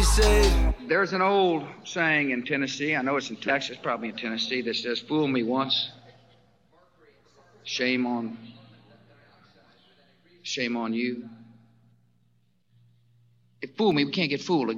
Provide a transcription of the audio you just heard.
said. There's an old saying in Tennessee, I know it's in Texas, probably in Tennessee, that says, fool me once, shame on you. If fool me, we can't get fooled again.